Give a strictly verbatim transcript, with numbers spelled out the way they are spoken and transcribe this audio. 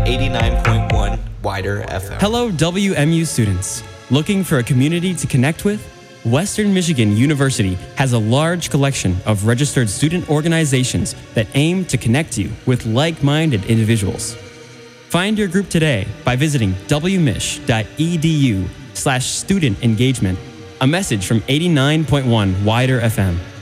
eighty-nine point one Wider F M. Hello, W M U students. Looking for a community to connect with? Western Michigan University has a large collection of registered student organizations that aim to connect you with like-minded individuals. Find your group today by visiting wmich.edu slash student engagement. A message from eighty-nine point one Wider F M.